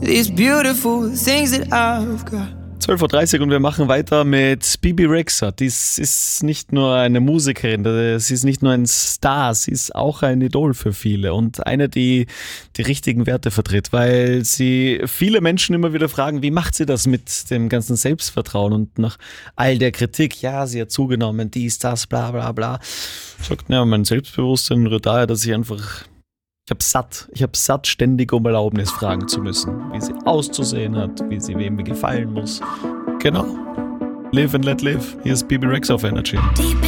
these beautiful things that I've got. 12:30 Uhr und wir machen weiter mit Bebe Rexha. Dies ist nicht nur eine Musikerin, sie ist nicht nur ein Star, sie ist auch ein Idol für viele und eine, die die richtigen Werte vertritt, weil sie viele Menschen immer wieder fragen, wie macht sie das mit dem ganzen Selbstvertrauen und nach all der Kritik, ja, sie hat zugenommen, dies, das, bla bla bla. Sagt, ja, mein Selbstbewusstsein rührt daher, dass ich einfach... Ich hab satt, ständig um Erlaubnis fragen zu müssen, wie sie auszusehen hat, wie sie wem gefallen muss. Genau. Live and let live. Hier ist Bebe Rexha auf Energy. Deep